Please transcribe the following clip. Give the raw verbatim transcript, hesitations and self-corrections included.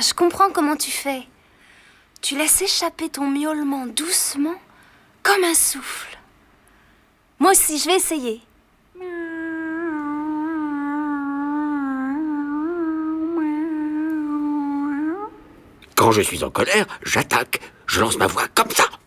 je comprends comment tu fais. Tu laisses échapper ton miaulement doucement, comme un souffle. Moi aussi, je vais essayer. Quand je suis en colère, j'attaque. Je lance ma voix comme ça.